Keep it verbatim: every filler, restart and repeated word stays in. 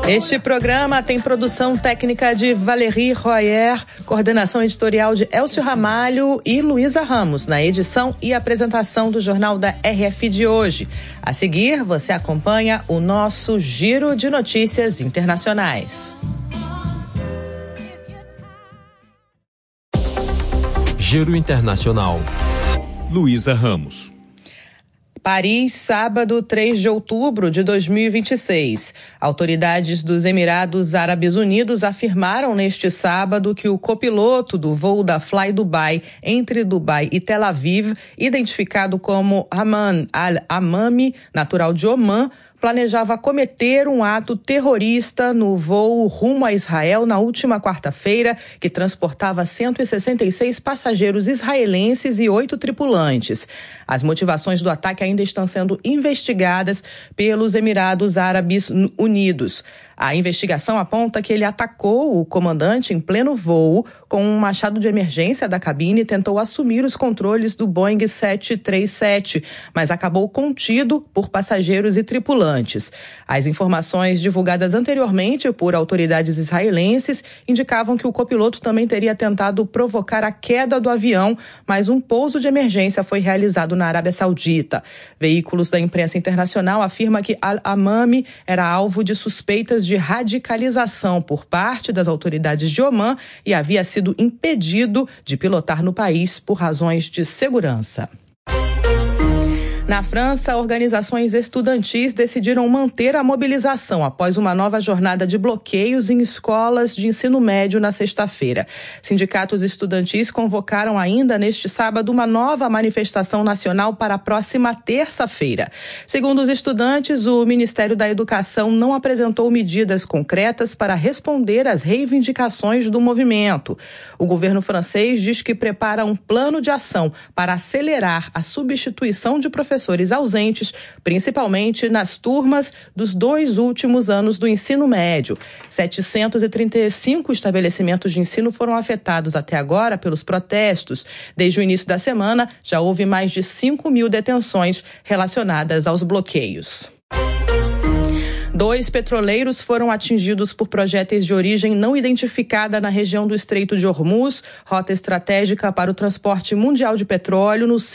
Este programa tem produção técnica de Valérie Royer, coordenação editorial de Elcio Ramalho e Luísa Ramos, na edição e apresentação do Jornal da R F de hoje. A seguir, você acompanha o nosso Giro de Notícias Internacionais. Giro Internacional. Luísa Ramos. Paris, sábado, três de outubro de dois mil e vinte e seis. Autoridades dos Emirados Árabes Unidos afirmaram neste sábado que o copiloto do voo da Fly Dubai entre Dubai e Tel Aviv, identificado como Haman Al-Amami, natural de Omã, planejava cometer um ato terrorista no voo rumo a Israel na última quarta-feira, que transportava cento e sessenta e seis passageiros israelenses e oito tripulantes. As motivações do ataque ainda estão sendo investigadas pelos Emirados Árabes Unidos. A investigação aponta que ele atacou o comandante em pleno voo com um machado de emergência da cabine e tentou assumir os controles do Boeing sete três sete, mas acabou contido por passageiros e tripulantes. As informações divulgadas anteriormente por autoridades israelenses indicavam que o copiloto também teria tentado provocar a queda do avião, mas um pouso de emergência foi realizado na Arábia Saudita. Veículos da imprensa internacional afirmam que Al-Amami era alvo de suspeitas de radicalização por parte das autoridades de Omã e havia sido impedido de pilotar no país por razões de segurança. Na França, organizações estudantis decidiram manter a mobilização após uma nova jornada de bloqueios em escolas de ensino médio na sexta-feira. Sindicatos estudantis convocaram ainda neste sábado uma nova manifestação nacional para a próxima terça-feira. Segundo os estudantes, o Ministério da Educação não apresentou medidas concretas para responder às reivindicações do movimento. O governo francês diz que prepara um plano de ação para acelerar a substituição de professores professores ausentes, principalmente nas turmas dos dois últimos anos do ensino médio. setecentos e trinta e cinco estabelecimentos de ensino foram afetados até agora pelos protestos. Desde o início da semana, já houve mais de cinco mil detenções relacionadas aos bloqueios. Dois petroleiros foram atingidos por projéteis de origem não identificada na região do Estreito de Hormuz, rota estratégica para o transporte mundial de petróleo no